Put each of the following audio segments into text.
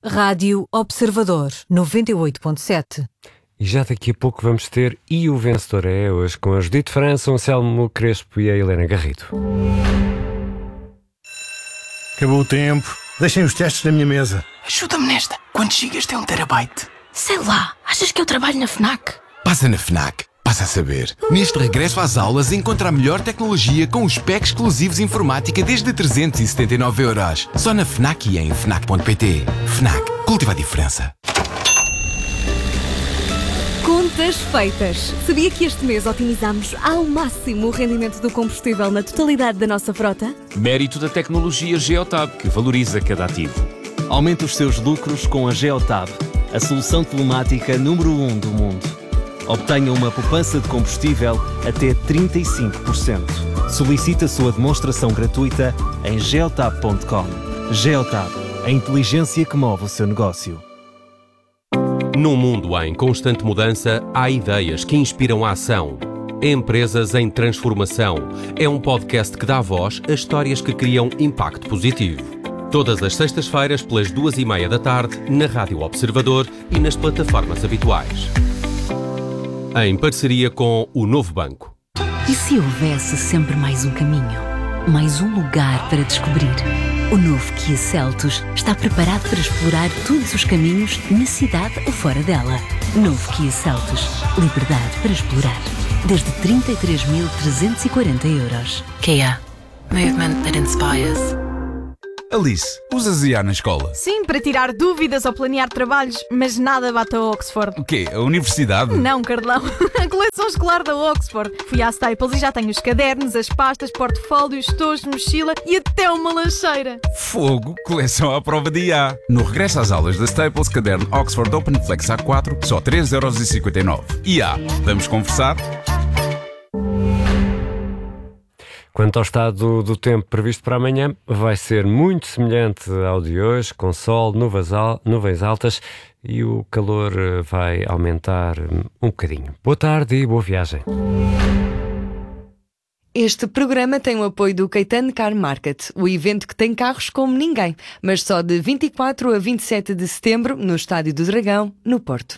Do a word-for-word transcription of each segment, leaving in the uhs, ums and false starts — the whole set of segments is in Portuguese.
Rádio Observador, noventa e oito ponto sete. E já daqui a pouco vamos ter E o Vencedor é hoje com a Judite França, o Anselmo Crespo e a Helena Garrido. Acabou o tempo. Deixem os testes na minha mesa. Ajuda-me nesta. Quantos gigas tem um terabyte? Sei lá, achas que eu trabalho na FNAC? Passa na FNAC. Passa a saber. Neste regresso às aulas, encontra a melhor tecnologia com os packs exclusivos informática desde trezentos e setenta e nove euros. Só na FNAC e em fnac ponto pt. FNAC. Cultiva a diferença. Contas feitas. Sabia que este mês otimizamos ao máximo o rendimento do combustível na totalidade da nossa frota? Mérito da tecnologia Geotab, que valoriza cada ativo. Aumente os seus lucros com a Geotab, a solução telemática número um do mundo. Obtenha uma poupança de combustível até trinta e cinco por cento. Solicite a sua demonstração gratuita em geotab ponto com. Geotab, a inteligência que move o seu negócio. Num mundo em constante mudança, há ideias que inspiram a ação. Empresas em Transformação é um podcast que dá voz a histórias que criam impacto positivo. Todas as sextas-feiras, pelas duas e meia da tarde, na Rádio Observador e nas plataformas habituais. Em parceria com o Novo Banco. E se houvesse sempre mais um caminho? Mais um lugar para descobrir? O novo Kia Seltos está preparado para explorar todos os caminhos na cidade ou fora dela. Novo Kia Seltos. Liberdade para explorar. Desde trinta e três mil trezentos e quarenta euros. Kia. Movement that inspires. Alice, usas I A na escola? Sim, para tirar dúvidas ou planear trabalhos, mas nada bate a Oxford. O quê? A universidade? Não, Carlão. A coleção escolar da Oxford. Fui à Staples e já tenho os cadernos, as pastas, portfólios, tojos, mochila e até uma lancheira. Fogo, coleção à prova de I A. No regresso às aulas da Staples, caderno Oxford Open Flex A quatro, só três euros e cinquenta e nove. I A, vamos conversar? Quanto ao estado do tempo previsto para amanhã, vai ser muito semelhante ao de hoje, com sol, nuvens, al- nuvens altas e o calor vai aumentar um bocadinho. Boa tarde e boa viagem. Este programa tem o apoio do Caetano Car Market, o evento que tem carros como ninguém, mas só de vinte e quatro a vinte e sete de setembro, no Estádio do Dragão, no Porto.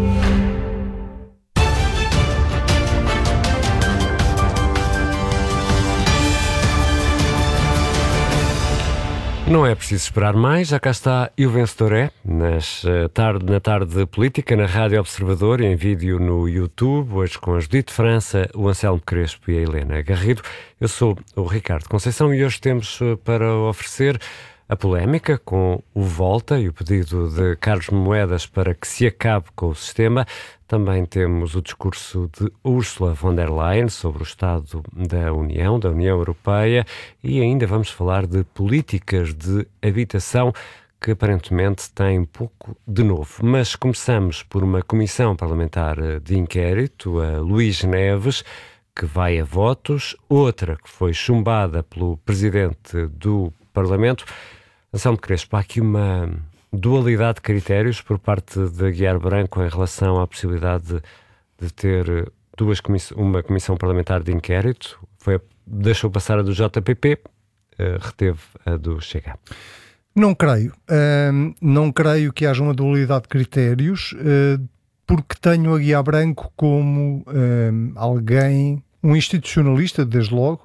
Não é preciso esperar mais, já cá está E o Vencedor é, nas, uh, tarde, na tarde política, na Rádio Observador e em vídeo no YouTube, hoje com a Judite França, o Anselmo Crespo e a Helena Garrido. Eu sou o Ricardo Conceição e hoje temos uh, para oferecer a polémica com o Volta e o pedido de Carlos Moedas para que se acabe com o sistema. Também temos o discurso de Ursula von der Leyen sobre o estado da União, da União Europeia, e ainda vamos falar de políticas de habitação que aparentemente têm pouco de novo. Mas começamos por uma comissão parlamentar de inquérito, a Luís Neves, que vai a votos, outra que foi chumbada pelo Presidente do Parlamento. Anselmo Crespo, há aqui uma dualidade de critérios por parte de Aguiar Branco em relação à possibilidade de, de ter duas comiss- uma comissão parlamentar de inquérito. Foi, deixou passar a do J P P, uh, reteve a do Chega. Não creio. Uh, não creio que haja uma dualidade de critérios, uh, porque tenho Aguiar Branco como uh, alguém, um institucionalista, desde logo,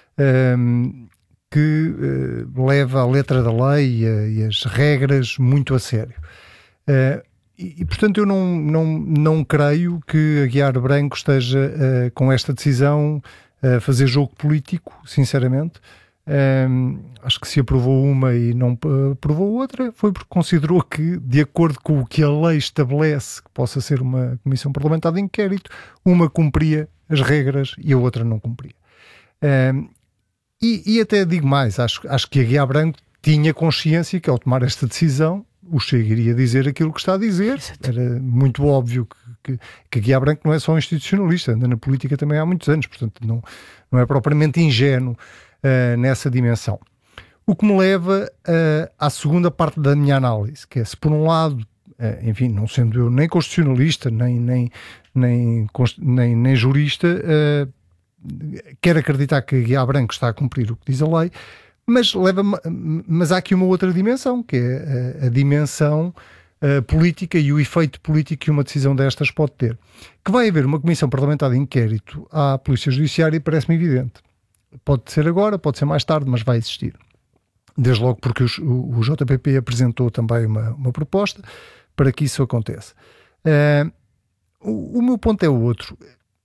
uh, que uh, leva a letra da lei e, a, e as regras muito a sério. Uh, e, e, portanto, eu não, não, não creio que Aguiar Branco esteja uh, com esta decisão a fazer jogo político, sinceramente. Um, acho que se aprovou uma e não aprovou outra foi porque considerou que, de acordo com o que a lei estabelece que possa ser uma comissão parlamentar de inquérito, uma cumpria as regras e a outra não cumpria. Um, e, e até digo mais, acho, acho que Aguiar Branco tinha consciência que, ao tomar esta decisão, o Chega iria dizer aquilo que está a dizer. Era muito óbvio que, que, que Aguiar Branco não é só um institucionalista, anda na política também há muitos anos, portanto não, não é propriamente ingênuo Uh, nessa dimensão. O que me leva uh, à segunda parte da minha análise, que é, se por um lado, uh, enfim, não sendo eu nem constitucionalista, nem, nem, nem, nem, nem jurista, uh, quero acreditar que Aguiar Branco está a cumprir o que diz a lei, Mas, leva, mas há aqui uma outra dimensão, que é a, a dimensão uh, política e o efeito político que uma decisão destas pode ter. Que vai haver uma comissão parlamentar de inquérito à Polícia Judiciária parece-me evidente. Pode ser agora, pode ser mais tarde, mas vai existir. Desde logo porque os, o, o J P P apresentou também uma, uma proposta para que isso aconteça. Uh, o, o meu ponto é o outro.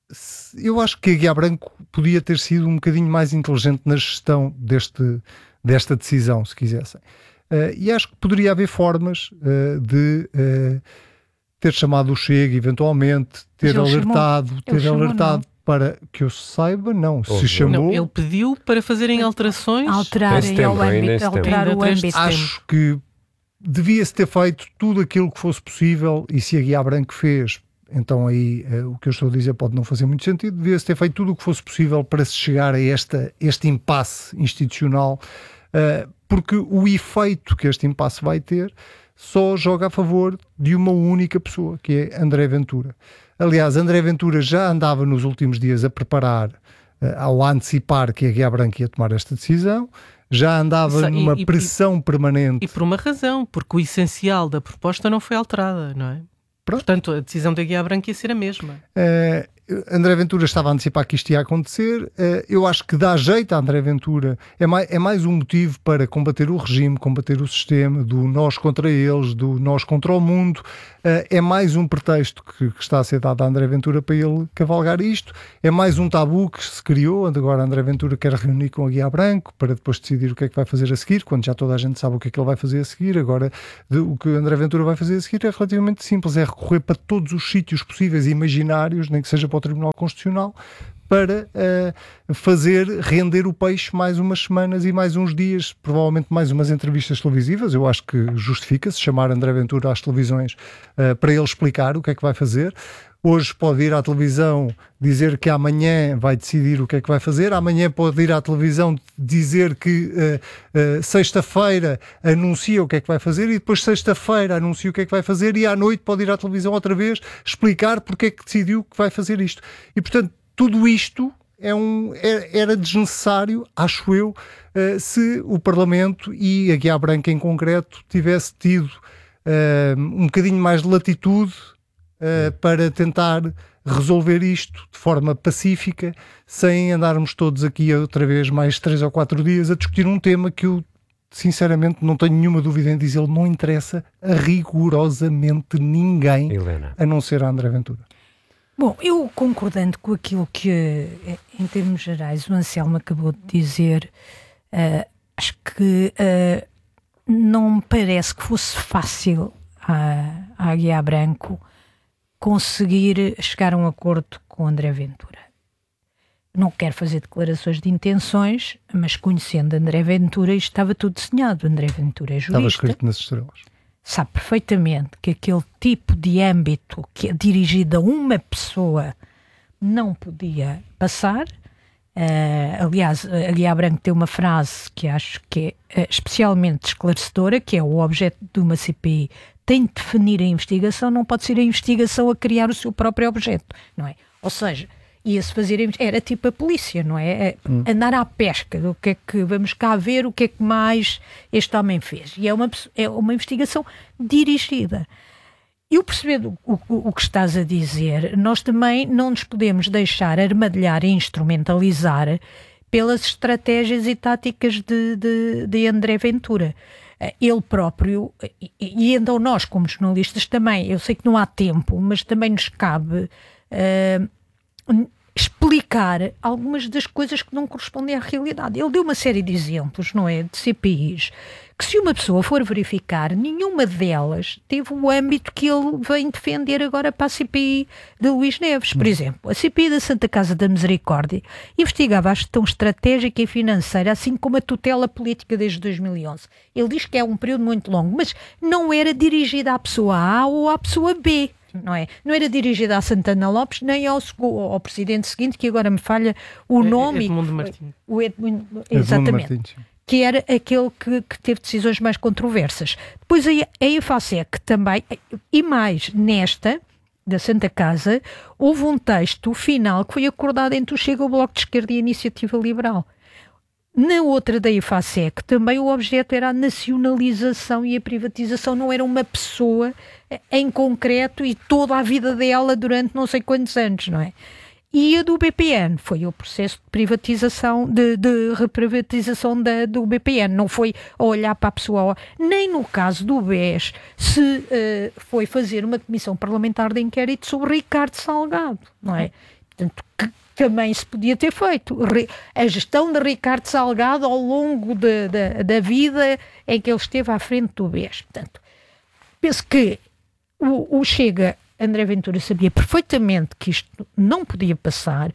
Eu acho que a Guiá Branco podia ter sido um bocadinho mais inteligente na gestão deste, desta decisão, se quisessem. Uh, e acho que poderia haver formas uh, de uh, ter chamado o Chega, eventualmente, ter alertado, chamou. ter ele alertado chamou, para que eu saiba, não, oh, se chamou... Não, ele pediu para fazerem alterações... Alterarem ao âmbito, alterar o âmbito. Acho que devia-se ter feito tudo aquilo que fosse possível, e se a Guiá Branco fez... Então aí uh, o que eu estou a dizer pode não fazer muito sentido. Devia-se ter feito tudo o que fosse possível para se chegar a esta, este impasse institucional, uh, porque o efeito que este impasse vai ter só joga a favor de uma única pessoa, que é André Ventura. Aliás, André Ventura já andava nos últimos dias a preparar, uh, ao antecipar que a Guiá Branco ia tomar esta decisão, já andava Isso, numa e, pressão e, permanente. E por uma razão, porque o essencial da proposta não foi alterada, não é? Pronto. Portanto, a decisão da Guiá Branco ia ser a mesma. Uh, André Ventura estava a antecipar que isto ia acontecer. Uh, eu acho que dá jeito a André Ventura. É mais, é mais um motivo para combater o regime, combater o sistema, do nós contra eles, do nós contra o mundo. Uh, é mais um pretexto que, que está a ser dado a André Ventura para ele cavalgar isto. É mais um tabu que se criou. Agora André Ventura quer reunir com a Guiá Branco para depois decidir o que é que vai fazer a seguir, quando já toda a gente sabe o que é que ele vai fazer a seguir. Agora, de, o que André Ventura vai fazer a seguir é relativamente simples. É recorrer para todos os sítios possíveis e imaginários, nem que seja para o Tribunal Constitucional, para uh, fazer render o peixe mais umas semanas e mais uns dias, provavelmente mais umas entrevistas televisivas. Eu acho que justifica-se chamar André Ventura às televisões uh, para ele explicar o que é que vai fazer. Hoje pode ir à televisão dizer que amanhã vai decidir o que é que vai fazer, amanhã pode ir à televisão dizer que uh, uh, sexta-feira anuncia o que é que vai fazer e depois sexta-feira anuncia o que é que vai fazer e à noite pode ir à televisão outra vez explicar porque é que decidiu que vai fazer isto. E portanto, tudo isto é um, era desnecessário, acho eu, uh, se o Parlamento e a Guiá Branco em concreto tivesse tido uh, um bocadinho mais de latitude Uh, para tentar resolver isto de forma pacífica, sem andarmos todos aqui outra vez mais três ou quatro dias a discutir um tema que eu sinceramente não tenho nenhuma dúvida em dizer, ele não interessa a rigorosamente ninguém, Helena, a não ser a André Ventura. Bom, eu concordando com aquilo que, em termos gerais, o Anselmo acabou de dizer, uh, acho que uh, não me parece que fosse fácil à, à Guiá Branco conseguir chegar a um acordo com André Ventura. Não quero fazer declarações de intenções, mas conhecendo André Ventura, isto estava tudo desenhado. André Ventura é jurista. Estava escrito nas estrelas. Sabe perfeitamente que aquele tipo de âmbito que é dirigido a uma pessoa não podia passar. Uh, aliás, a Guiá Branco tem uma frase que acho que é uh, especialmente esclarecedora, que é: o objeto de uma C P I tem de definir a investigação, não pode ser a investigação a criar o seu próprio objeto, não é? Ou seja, ia-se fazer, era tipo a polícia, não é? é hum. Andar à pesca do que é que, vamos cá ver o que é que mais este homem fez. E é uma, é uma investigação dirigida. Eu percebo o, o, o que estás a dizer, nós também não nos podemos deixar armadilhar e instrumentalizar pelas estratégias e táticas de, de, de André Ventura. Ele próprio, e, e então nós como jornalistas também, eu sei que não há tempo, mas também nos cabe uh, explicar algumas das coisas que não correspondem à realidade. Ele deu uma série de exemplos, não é, de C P Is, que se uma pessoa for verificar, nenhuma delas teve o âmbito que ele vem defender agora para a C P I de Luís Neves. Por exemplo, a C P I da Santa Casa da Misericórdia investigava a gestão estratégica e financeira, assim como a tutela política desde dois mil e onze. Ele diz que é um período muito longo, mas não era dirigida à pessoa A ou à pessoa B. Não é? Não era dirigida a Santana Lopes nem ao, ao presidente seguinte, que agora me falha o nome. Edmundo Martins. O Edmundo, exatamente. Edmundo Martins. Que era aquele que, que teve decisões mais controversas. Depois a, a EFASEC também, e mais, nesta, da Santa Casa, houve um texto final que foi acordado entre o Chega, o Bloco de Esquerda e a Iniciativa Liberal. na outra da IFASEC também o objeto era a nacionalização e a privatização, não era uma pessoa em concreto e toda a vida dela durante não sei quantos anos, não é? E a do B P N foi o processo de privatização, de, de reprivatização da, do B P N, não foi a olhar para a pessoa, nem no caso do B E S se uh, foi fazer uma comissão parlamentar de inquérito sobre Ricardo Salgado, não é? Portanto, que também se podia ter feito. A gestão de Ricardo Salgado ao longo de, de, da vida em que ele esteve à frente do B E S. Portanto, penso que o, o Chega... André Ventura sabia perfeitamente que isto não podia passar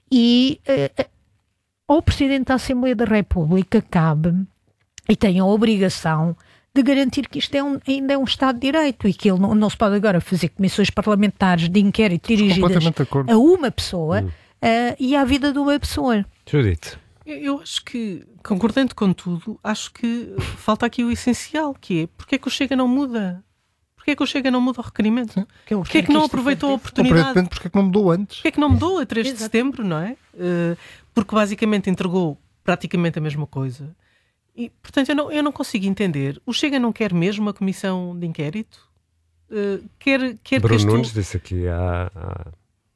e uh, ao Presidente da Assembleia da República cabe e tem a obrigação de garantir que isto é um, ainda é um Estado de Direito e que ele não, não se pode agora fazer comissões parlamentares de inquérito dirigidas a uma pessoa hum. uh, e à vida de uma pessoa. Judite. Eu acho que, concordando com tudo, acho que falta aqui o essencial, que é porque é que o Chega não muda? Porquê é que o Chega não muda o requerimento? Porquê é que não aproveitou a oportunidade? Porquê é que não mudou antes? Porquê é que não mudou a três de setembro, não é? Uh, porque basicamente entregou praticamente a mesma coisa. E, portanto, eu não, eu não consigo entender. O Chega não quer mesmo uma comissão de inquérito? Uh, quer, quer Bruno que Nunes disse aqui há, há,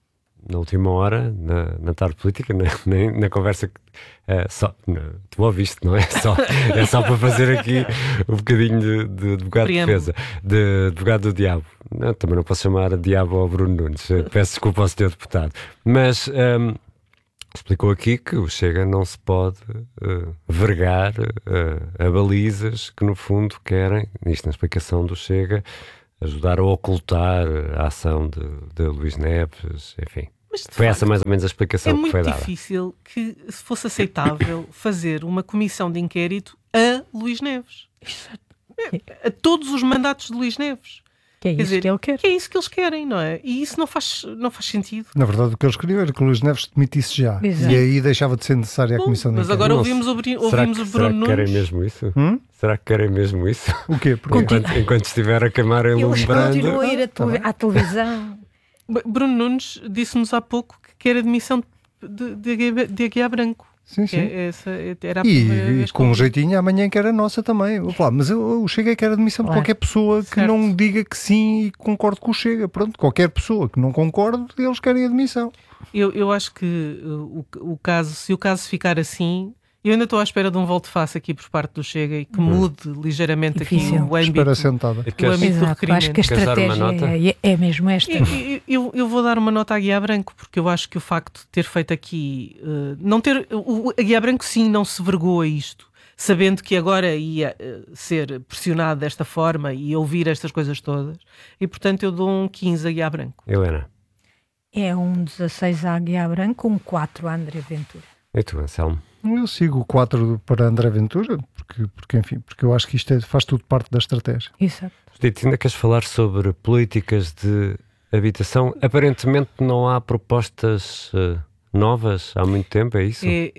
na última hora, na, na tarde política, na, na, na conversa que uh, só, na, tu ouviste, não é? Só, é só para fazer aqui um bocadinho de, de advogado de defesa, de advogado do diabo. Não, também não posso chamar de diabo ao Bruno Nunes, peço desculpa ao senhor deputado. Mas um, explicou aqui que o Chega não se pode uh, vergar uh, a balizas que no fundo querem, isto na explicação do Chega, ajudar a ocultar a ação de, de Luís Neves, enfim. Mas, foi facto, essa mais ou menos a explicação é que foi dada. É muito difícil que se fosse aceitável fazer uma comissão de inquérito a Luís Neves. A, a todos os mandatos de Luís Neves. Que é Quer isso dizer, que ele quer. Que é isso que eles querem, não é? E isso não faz, não faz sentido. Na verdade, o que eles queriam era que o Luís Neves demitisse já. Exato. E aí deixava de ser necessária a Bom, comissão de mas inquérito. agora ouvimos o, ouvimos será o que, Bruno será que Nunes. querem mesmo isso? Hum? Será que querem mesmo isso? O quê? Enquanto, enquanto estiver a queimar em Eles Lumbrando. continuam a ir a tele- à televisão. Bruno Nunes disse-nos há pouco que quer a demissão de, de, de, de Aguiar Branco. Sim, sim. É, essa, era a e, e com um jeitinho amanhã que era nossa também. Lá, mas eu, eu Chega que era admissão de claro. qualquer pessoa que Certo. não diga que sim e concorde com o Chega. Pronto, qualquer pessoa que não concorde, eles querem admissão. Eu, eu acho que uh, o, o caso, se o caso ficar assim, eu ainda estou à espera de um volte-face aqui por parte do Chega e que mude ligeiramente Difícil. aqui o âmbito, Espera sentada. o âmbito do Exato, acho que a requerimento. estratégia é, é mesmo esta. Eu, eu, eu vou dar uma nota a Aguiar Branco, porque eu acho que o facto de ter feito aqui, uh, não ter, o Aguiar Branco sim não se vergou a isto, sabendo que agora ia uh, ser pressionado desta forma e ouvir estas coisas todas, e portanto eu dou um quinze a Aguiar Branco. Helena. É um dezasseis a Aguiar Branco, um quatro a André Ventura. E tu, Anselmo? Eu sigo o quatro para André Ventura, porque, porque, enfim, porque eu acho que isto é, faz tudo parte da estratégia. Exato. Judite, ainda queres falar sobre políticas de habitação? Aparentemente não há propostas uh, novas há muito tempo, é isso? É,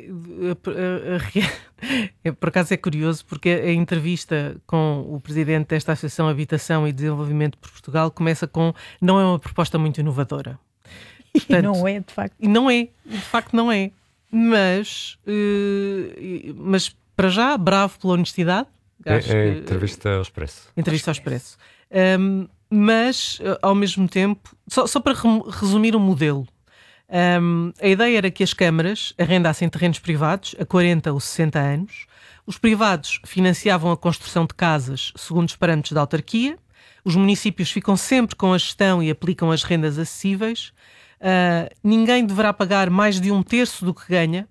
a, a, a, é, por acaso é curioso, porque a entrevista com o presidente desta Associação Habitação e Desenvolvimento por Portugal começa com: não é uma proposta muito inovadora. Portanto, e não é, de facto. E não é, de facto não é. Mas, uh, mas para já, bravo pela honestidade. É, Acho é que, entrevista ao Expresso. Entrevista ao Expresso. Um, mas, ao mesmo tempo, só, só para resumir o modelo, um, a ideia era que as câmaras arrendassem terrenos privados a quarenta ou sessenta anos, os privados financiavam a construção de casas segundo os parâmetros da autarquia, os municípios ficam sempre com a gestão e aplicam as rendas acessíveis. Uh, ninguém deverá pagar mais de um terço do que ganha,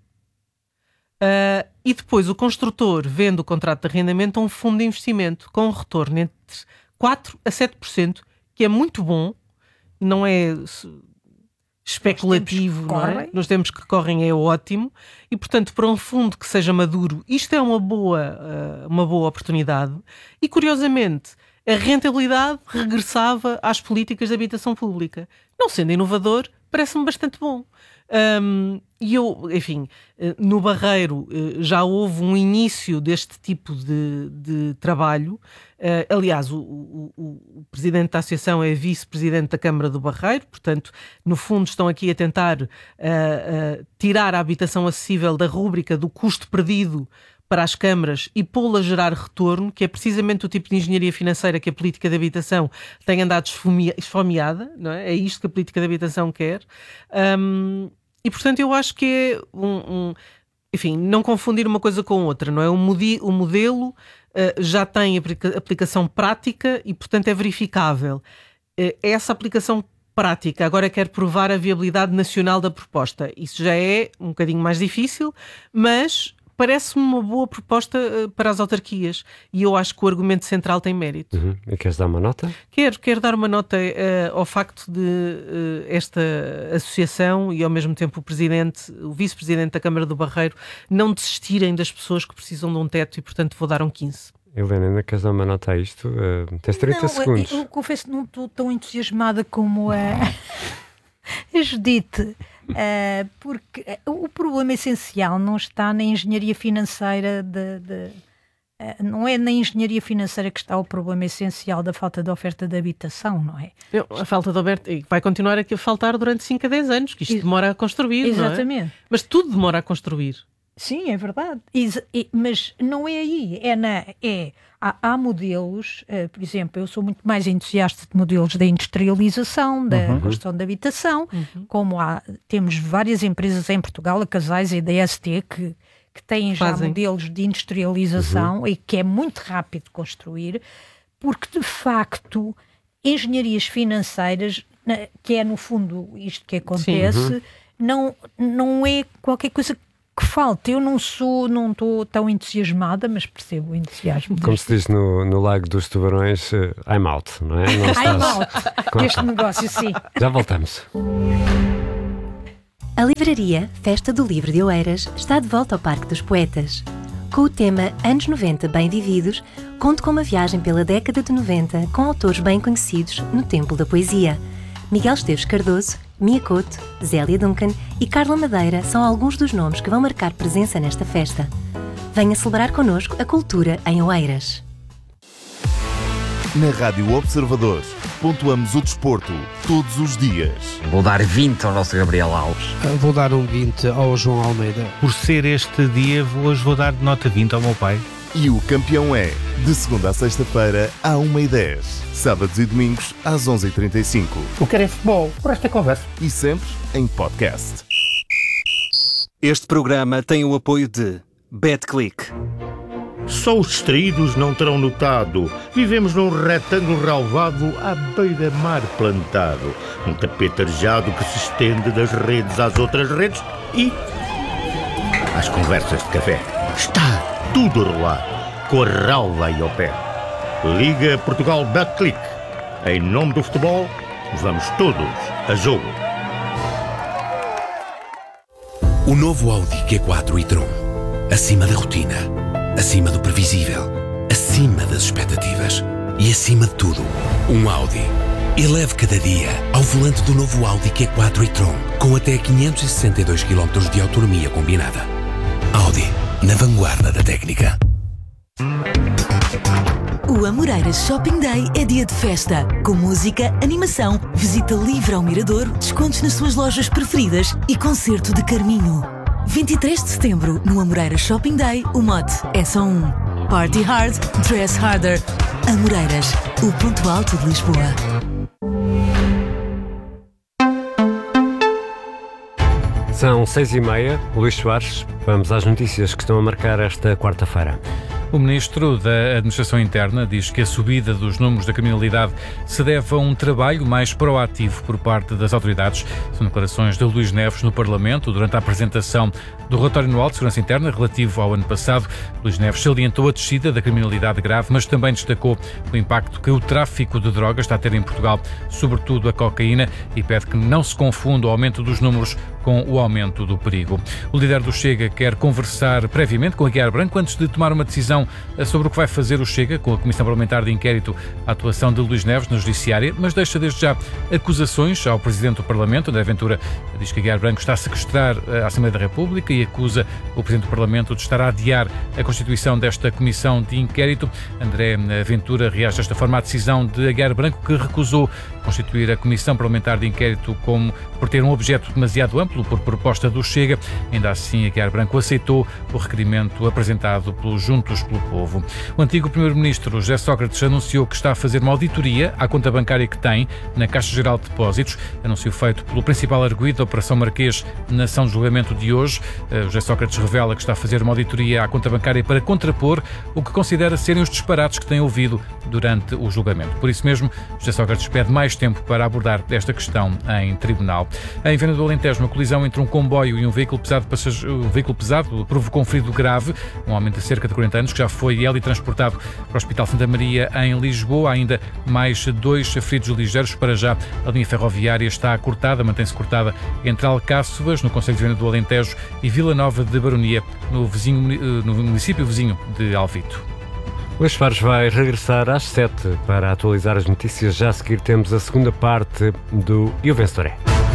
uh, e depois o construtor vende o contrato de arrendamento a um fundo de investimento com um retorno entre quatro a sete por cento, que é muito bom, não é especulativo, não é? Nos tempos que correm é ótimo, e portanto para um fundo que seja maduro isto é uma boa, uh, uma boa oportunidade. E curiosamente a rentabilidade regressava às políticas de habitação pública. Não sendo inovador, parece-me bastante bom. Um, e eu, enfim, no Barreiro já houve um início deste tipo de, de trabalho. Uh, aliás, o, o, o presidente da associação é vice-presidente da Câmara do Barreiro, portanto, no fundo estão aqui a tentar uh, uh, tirar a habitação acessível da rúbrica do custo perdido para as câmaras e pô-la a gerar retorno, que é precisamente o tipo de engenharia financeira que a política de habitação tem andado esfomeada, não é? É isto que a política de habitação quer. Um, e, portanto, eu acho que é um, um... Enfim, não confundir uma coisa com outra, não é? O, modi- o modelo uh, já tem aplica- aplicação prática e, portanto, é verificável. Uh, essa aplicação prática agora quer provar a viabilidade nacional da proposta. Isso já é um bocadinho mais difícil, mas parece-me uma boa proposta uh, para as autarquias e eu acho que o argumento central tem mérito. Uhum. E queres dar uma nota? Quero, quero dar uma nota uh, ao facto de uh, esta associação e ao mesmo tempo o presidente, o vice-presidente da Câmara do Barreiro não desistirem das pessoas que precisam de um teto e portanto vou dar um quinze. Helena, ainda queres dar uma nota a isto? Uh, tens trinta não, segundos. Eu, eu confesso que não estou tão entusiasmada como a, a Judite. Uh, porque o problema essencial não está na engenharia financeira de, de, uh, não é na engenharia financeira que está o problema essencial da falta de oferta de habitação, não é? Eu, a falta de oferta vai continuar aqui a faltar durante cinco a dez anos, que isto demora a construir. Exatamente. Não é? Mas tudo demora a construir. Sim, é verdade. Ex- mas não é aí. É na, é, há, há modelos, uh, por exemplo, eu sou muito mais entusiasta de modelos da industrialização, da uhum. construção de habitação, uhum. como há, temos várias empresas em Portugal, a Casais e a D S T, que, que têm já Fazem. modelos de industrialização uhum. e que é muito rápido construir, porque de facto engenharias financeiras, que é no fundo isto que acontece, uhum. não, não é qualquer coisa que que falta. Eu não sou, não estou tão entusiasmada, mas percebo o entusiasmo. Como se diz no, no Lago dos Tubarões, uh, I'm out, não é? Não I'm out. Este negócio, sim. Já voltamos. A livraria Festa do Livro de Oeiras está de volta ao Parque dos Poetas. Com o tema Anos noventa Bem Vividos, conto com uma viagem pela década de noventa com autores bem conhecidos no Templo da Poesia. Miguel Esteves Cardoso, Mia Couto, Zélia Duncan e Carla Madeira são alguns dos nomes que vão marcar presença nesta festa. Venha celebrar connosco a cultura em Oeiras. Na Rádio Observador, pontuamos o desporto todos os dias. Vou dar vinte ao nosso Gabriel Alves. Vou dar um vinte ao João Almeida. Por ser este dia, hoje vou dar nota vinte ao meu pai. E o campeão é, de segunda a sexta-feira, à uma e dez. Sábados e domingos, às onze e trinta e cinco. O que é futebol, por esta conversa. E sempre em podcast. Este programa tem o apoio de BetClick. Só os distraídos não terão notado. Vivemos num retângulo relvado à beira-mar plantado. Um tapete arejado que se estende das redes às outras redes e às conversas de café. Está tudo a rolar, com a ralva aí ao pé. Liga Portugal BetClick. Em nome do futebol, vamos todos a jogo. O novo Audi Q quatro e-tron. Acima da rotina, acima do previsível, acima das expectativas e acima de tudo, um Audi. Eleve cada dia ao volante do novo Audi Q quatro e-tron com até quinhentos e sessenta e dois quilómetros de autonomia combinada. Audi, na vanguarda da técnica. O Amoreiras Shopping Day é dia de festa, com música, animação, visita livre ao Mirador, descontos nas suas lojas preferidas e concerto de Carminho. vinte e três de setembro, no Amoreiras Shopping Day, o mote é só um. Party hard, dress harder. Amoreiras, o ponto alto de Lisboa. São seis e meia, Luís Soares, vamos às notícias que estão a marcar esta quarta-feira. O Ministro da Administração Interna diz que a subida dos números da criminalidade se deve a um trabalho mais proativo por parte das autoridades. São declarações de Luís Neves no Parlamento durante a apresentação do relatório anual de segurança interna relativo ao ano passado. Luís Neves salientou a descida da criminalidade grave, mas também destacou o impacto que o tráfico de drogas está a ter em Portugal, sobretudo a cocaína, e pede que não se confunda o aumento dos números com o aumento do perigo. O líder do Chega quer conversar previamente com Aguiar Branco antes de tomar uma decisão sobre o que vai fazer o Chega com a Comissão Parlamentar de Inquérito à atuação de Luís Neves na Judiciária, mas deixa desde já acusações ao Presidente do Parlamento. André Ventura diz que Aguiar Branco está a sequestrar a Assembleia da República e acusa o Presidente do Parlamento de estar a adiar a constituição desta Comissão de Inquérito. André Ventura reage desta forma à decisão de Aguiar Branco, que recusou constituir a Comissão Parlamentar de Inquérito como por ter um objeto demasiado amplo por proposta do Chega. Ainda assim, Aguiar Branco aceitou o requerimento apresentado pelos Juntos pelo Povo. O antigo Primeiro-Ministro José Sócrates anunciou que está a fazer uma auditoria à conta bancária que tem na Caixa Geral de Depósitos, anúncio feito pelo principal arguido da Operação Marquês na ação de julgamento de hoje. José Sócrates revela que está a fazer uma auditoria à conta bancária para contrapor o que considera serem os disparates que tem ouvido durante o julgamento. Por isso mesmo, José Sócrates pede mais tempo para abordar esta questão em tribunal. Em Viana do Alentejo, uma colisão entre um comboio e um veículo pesado, passage... um veículo pesado provocou um ferido grave, um homem de cerca de quarenta anos que já foi ele transportado para o Hospital Santa Maria em Lisboa. Há ainda mais dois feridos ligeiros. Para já, a linha ferroviária está cortada, mantém-se cortada entre Alcáçovas, no concelho de Viana do Alentejo, e Vila Nova de Baronia, no, vizinho, no município vizinho de Alvito. Luís Fares vai regressar às sete para atualizar as notícias. Já a seguir temos a segunda parte do E o Vencedor é.